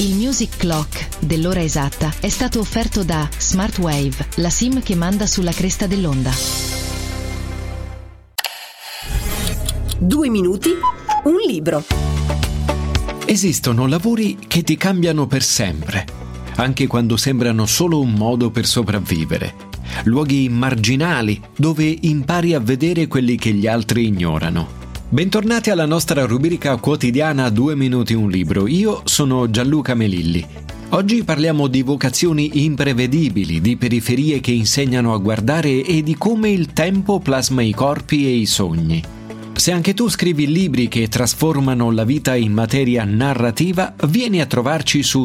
Il Music Clock dell'ora esatta è stato offerto da Smartwave, la SIM che manda sulla cresta dell'onda. 2 minuti, un libro. Esistono lavori che ti cambiano per sempre, anche quando sembrano solo un modo per sopravvivere. Luoghi marginali dove impari a vedere quelli che gli altri ignorano. Bentornati alla nostra rubrica quotidiana 2 minuti un libro. Io sono Gianluca Melilli. Oggi parliamo di vocazioni imprevedibili, di periferie che insegnano a guardare e di come il tempo plasma i corpi e i sogni. Se anche tu scrivi libri che trasformano la vita in materia narrativa, vieni a trovarci su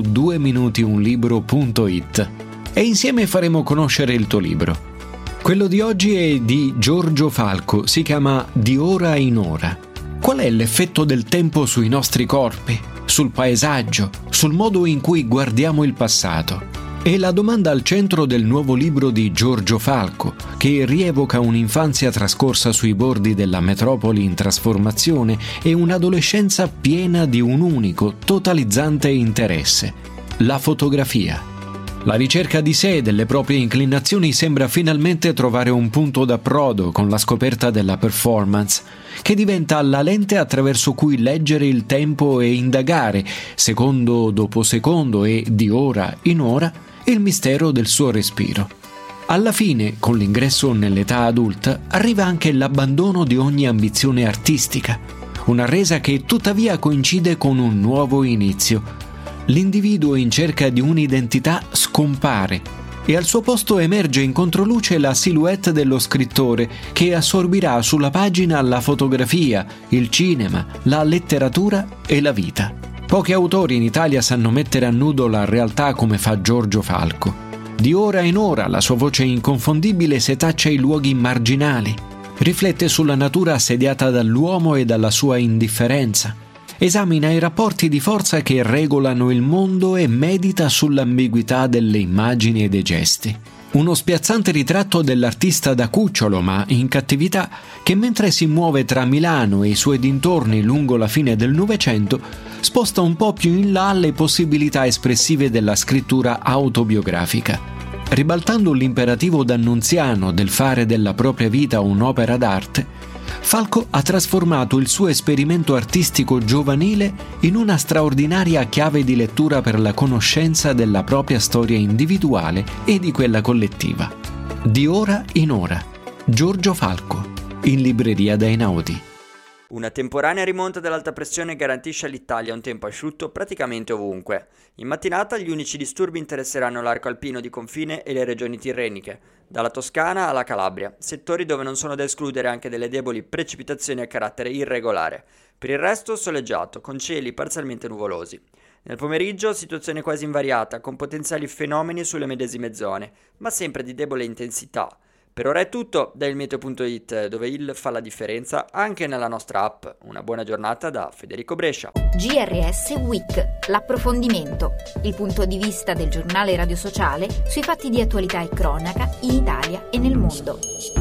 2minutiunlibro.it e insieme faremo conoscere il tuo libro. Quello di oggi è di Giorgio Falco, si chiama Di ora in ora. Qual è l'effetto del tempo sui nostri corpi, sul paesaggio, sul modo in cui guardiamo il passato? È la domanda al centro del nuovo libro di Giorgio Falco, che rievoca un'infanzia trascorsa sui bordi della metropoli in trasformazione e un'adolescenza piena di un unico, totalizzante interesse: la fotografia. La ricerca di sé e delle proprie inclinazioni sembra finalmente trovare un punto d'approdo con la scoperta della performance, che diventa la lente attraverso cui leggere il tempo e indagare, secondo dopo secondo e di ora in ora, il mistero del suo respiro. Alla fine, con l'ingresso nell'età adulta, arriva anche l'abbandono di ogni ambizione artistica, una resa che tuttavia coincide con un nuovo inizio. L'individuo in cerca di un'identità scompare e al suo posto emerge in controluce la silhouette dello scrittore che assorbirà sulla pagina la fotografia, il cinema, la letteratura e la vita. Pochi autori in Italia sanno mettere a nudo la realtà come fa Giorgio Falco. Di ora in ora la sua voce inconfondibile setaccia i luoghi marginali, riflette sulla natura assediata dall'uomo e dalla sua indifferenza. Esamina i rapporti di forza che regolano il mondo e medita sull'ambiguità delle immagini e dei gesti. Uno spiazzante ritratto dell'artista da cucciolo ma in cattività che mentre si muove tra Milano e i suoi dintorni lungo la fine del Novecento sposta un po' più in là le possibilità espressive della scrittura autobiografica. Ribaltando l'imperativo d'Annunziano del fare della propria vita un'opera d'arte, Falco ha trasformato il suo esperimento artistico giovanile in una straordinaria chiave di lettura per la conoscenza della propria storia individuale e di quella collettiva. Di ora in ora, Giorgio Falco, in libreria da Einaudi. Una temporanea rimonta dell'alta pressione garantisce all'Italia un tempo asciutto praticamente ovunque. In mattinata gli unici disturbi interesseranno l'arco alpino di confine e le regioni tirreniche, dalla Toscana alla Calabria, settori dove non sono da escludere anche delle deboli precipitazioni a carattere irregolare. Per il resto soleggiato, con cieli parzialmente nuvolosi. Nel pomeriggio situazione quasi invariata, con potenziali fenomeni sulle medesime zone, ma sempre di debole intensità. Per ora è tutto da ilmeteo.it, dove il fa la differenza anche nella nostra app. Una buona giornata da Federico Brescia. GRS Week, l'approfondimento, il punto di vista del giornale radio sociale sui fatti di attualità e cronaca in Italia e nel mondo.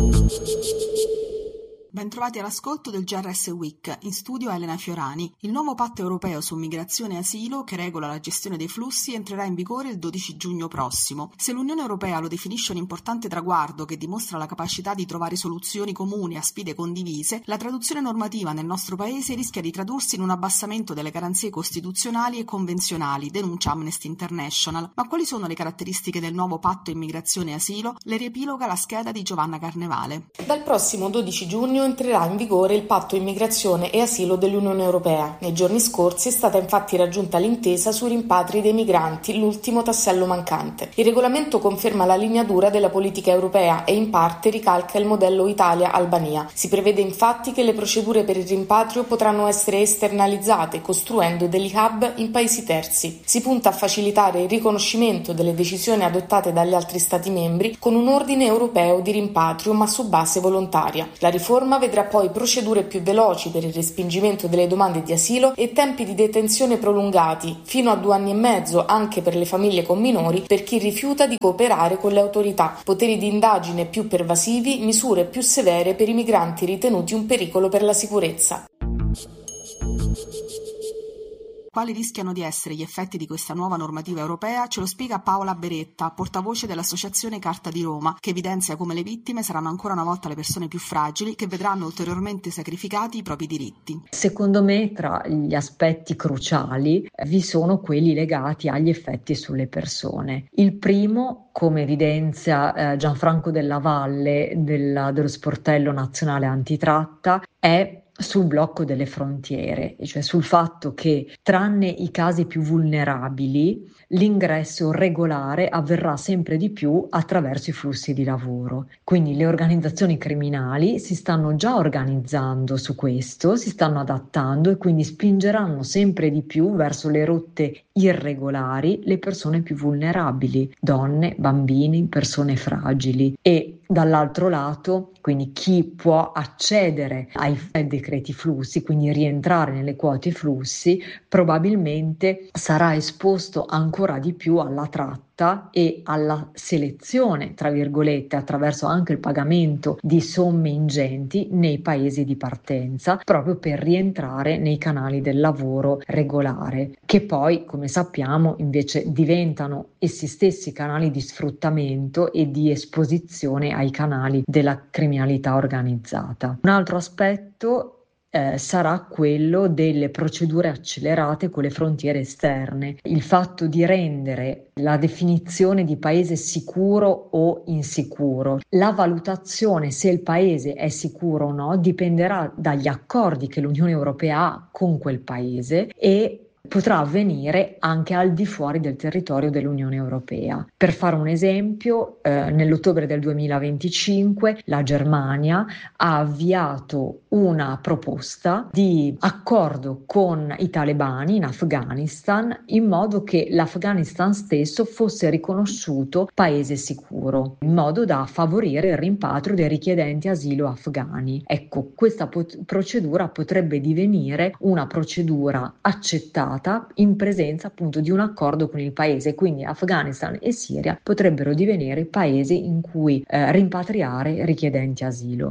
Bentrovati all'ascolto del GRS Week, in studio Elena Fiorani. Il nuovo patto europeo su migrazione e asilo, che regola la gestione dei flussi, entrerà in vigore il 12 giugno prossimo. Se l'Unione Europea lo definisce un importante traguardo che dimostra la capacità di trovare soluzioni comuni a sfide condivise, la traduzione normativa nel nostro paese rischia di tradursi in un abbassamento delle garanzie costituzionali e convenzionali, denuncia Amnesty International. Ma quali sono le caratteristiche del nuovo patto immigrazione e asilo? Le riepiloga la scheda di Giovanna Carnevale. Dal prossimo 12 giugno entrerà in vigore il patto immigrazione e asilo dell'Unione Europea. Nei giorni scorsi è stata infatti raggiunta l'intesa sui rimpatri dei migranti, l'ultimo tassello mancante. Il regolamento conferma la linea dura della politica europea e in parte ricalca il modello Italia-Albania. Si prevede infatti che le procedure per il rimpatrio potranno essere esternalizzate, costruendo degli hub in paesi terzi. Si punta a facilitare il riconoscimento delle decisioni adottate dagli altri Stati membri con un ordine europeo di rimpatrio, ma su base volontaria. La riforma vedrà poi procedure più veloci per il respingimento delle domande di asilo e tempi di detenzione prolungati, fino a 2 anni e mezzo anche per le famiglie con minori, per chi rifiuta di cooperare con le autorità, poteri di indagine più pervasivi, misure più severe per i migranti ritenuti un pericolo per la sicurezza. Quali rischiano di essere gli effetti di questa nuova normativa europea ce lo spiega Paola Beretta, portavoce dell'Associazione Carta di Roma, che evidenzia come le vittime saranno ancora una volta le persone più fragili che vedranno ulteriormente sacrificati i propri diritti. Secondo me tra gli aspetti cruciali vi sono quelli legati agli effetti sulle persone. Il primo, come evidenzia Gianfranco Della Valle dello Sportello Nazionale Antitratta, è sul blocco delle frontiere, cioè sul fatto che tranne i casi più vulnerabili l'ingresso regolare avverrà sempre di più attraverso i flussi di lavoro. Quindi le organizzazioni criminali si stanno già organizzando su questo, si stanno adattando e quindi spingeranno sempre di più verso le rotte irregolari le persone più vulnerabili, donne, bambini, persone fragili, e dall'altro lato quindi chi può accedere ai decreti flussi, quindi rientrare nelle quote flussi, probabilmente sarà esposto ancora di più alla tratta e alla selezione, tra virgolette, attraverso anche il pagamento di somme ingenti nei paesi di partenza, proprio per rientrare nei canali del lavoro regolare, che poi, come sappiamo, invece diventano essi stessi canali di sfruttamento e di esposizione ai canali della criminalità organizzata. Un altro aspetto sarà quello delle procedure accelerate con le frontiere esterne. Il fatto di rendere la definizione di paese sicuro o insicuro, la valutazione se il paese è sicuro o no dipenderà dagli accordi che l'Unione Europea ha con quel paese e potrà avvenire anche al di fuori del territorio dell'Unione Europea. Per fare un esempio, nell'ottobre del 2025 la Germania ha avviato una proposta di accordo con i talebani in Afghanistan in modo che l'Afghanistan stesso fosse riconosciuto paese sicuro, in modo da favorire il rimpatrio dei richiedenti asilo afghani. Ecco, questa procedura potrebbe divenire una procedura accettata in presenza appunto di un accordo con il paese, quindi Afghanistan e Siria potrebbero divenire paesi in cui rimpatriare richiedenti asilo.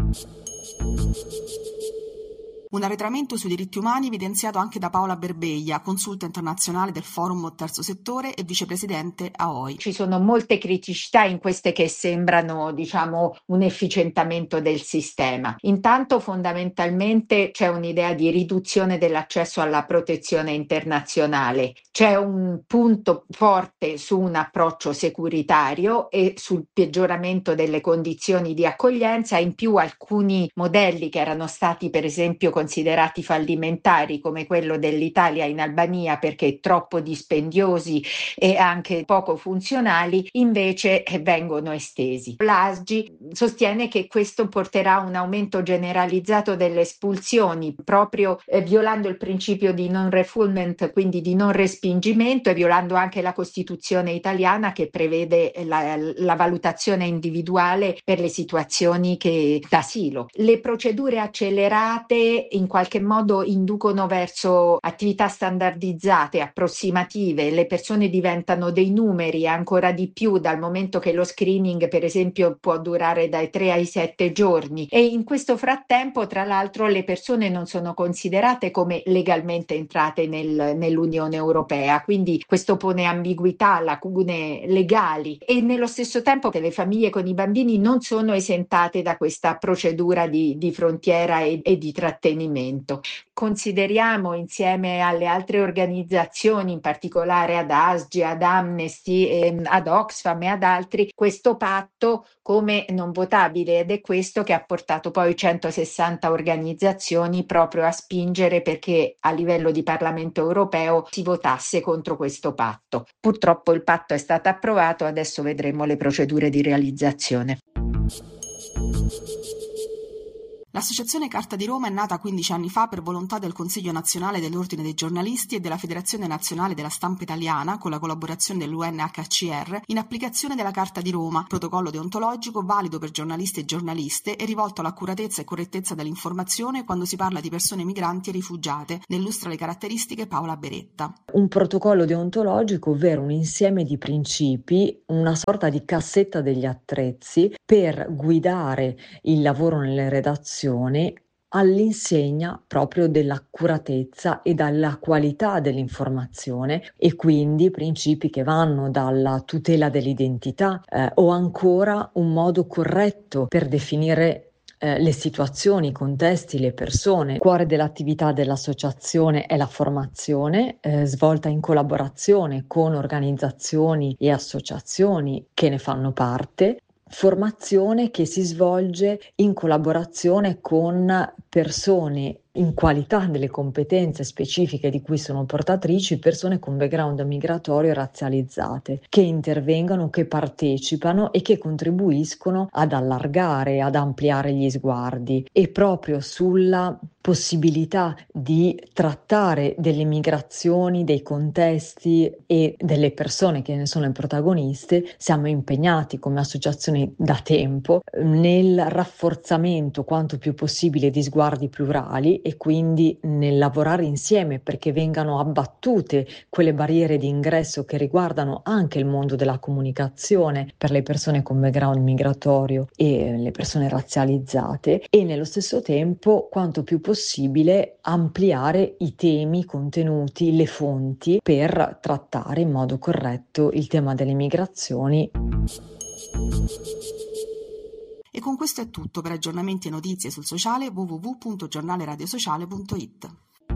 Un arretramento sui diritti umani evidenziato anche da Paola Berbeglia, consulta internazionale del Forum Terzo Settore e vicepresidente a OI. Ci sono molte criticità in queste che sembrano, un efficientamento del sistema. Intanto fondamentalmente c'è un'idea di riduzione dell'accesso alla protezione internazionale. C'è un punto forte su un approccio securitario e sul peggioramento delle condizioni di accoglienza. In più alcuni modelli che erano stati per esempio considerati fallimentari, come quello dell'Italia in Albania perché troppo dispendiosi e anche poco funzionali, invece vengono estesi. L'ASGI sostiene che questo porterà a un aumento generalizzato delle espulsioni, proprio violando il principio di non refoulement, quindi di non respingimento, e violando anche la Costituzione italiana che prevede la valutazione individuale per le situazioni d'asilo. Le procedure accelerate in qualche modo inducono verso attività standardizzate, approssimative. Le persone diventano dei numeri ancora di più, dal momento che lo screening per esempio può durare dai 3 ai 7 giorni, e in questo frattempo tra l'altro le persone non sono considerate come legalmente entrate nell'Unione Europea, quindi questo pone ambiguità, lacune legali, e nello stesso tempo le famiglie con i bambini non sono esentate da questa procedura di frontiera e di trattenimento. Consideriamo insieme alle altre organizzazioni, in particolare ad ASGI, ad Amnesty, ad Oxfam e ad altri, questo patto come non votabile, ed è questo che ha portato poi 160 organizzazioni proprio a spingere perché a livello di Parlamento europeo si votasse contro questo patto. Purtroppo il patto è stato approvato, adesso vedremo le procedure di realizzazione. L'Associazione Carta di Roma è nata 15 anni fa per volontà del Consiglio Nazionale dell'Ordine dei Giornalisti e della Federazione Nazionale della Stampa Italiana, con la collaborazione dell'UNHCR, in applicazione della Carta di Roma, protocollo deontologico valido per giornalisti e giornaliste e rivolto all'accuratezza e correttezza dell'informazione quando si parla di persone migranti e rifugiate. Ne illustra le caratteristiche Paola Beretta. Un protocollo deontologico, ovvero un insieme di principi, una sorta di cassetta degli attrezzi per guidare il lavoro nelle redazioni all'insegna proprio dell'accuratezza e dalla qualità dell'informazione, e quindi principi che vanno dalla tutela dell'identità o ancora un modo corretto per definire le situazioni, i contesti, le persone. Il cuore dell'attività dell'associazione è la formazione, svolta in collaborazione con organizzazioni e associazioni che ne fanno parte. Formazione che si svolge in collaborazione con persone in qualità delle competenze specifiche di cui sono portatrici, persone con background migratorio e razzializzate, che intervengono, che partecipano e che contribuiscono ad allargare, ad ampliare gli sguardi, e proprio sulla possibilità di trattare delle migrazioni, dei contesti e delle persone che ne sono le protagoniste, siamo impegnati come associazione da tempo nel rafforzamento quanto più possibile di sguardi plurali, e quindi nel lavorare insieme perché vengano abbattute quelle barriere di ingresso che riguardano anche il mondo della comunicazione per le persone con background migratorio e le persone razzializzate, e nello stesso tempo quanto più possibile ampliare i temi, i contenuti, le fonti per trattare in modo corretto il tema delle migrazioni. E con questo è tutto. Per aggiornamenti e notizie sul sociale www.giornaleradiosociale.it.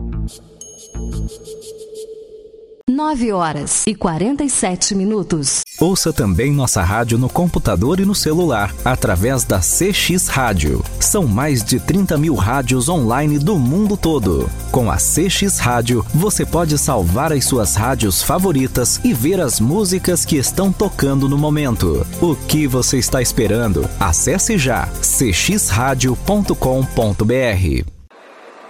9h47. Ouça também nossa rádio no computador e no celular, através da CX Rádio. São mais de 30 mil rádios online do mundo todo. Com a CX Rádio, você pode salvar as suas rádios favoritas e ver as músicas que estão tocando no momento. O que você está esperando? Acesse já cxradio.com.br.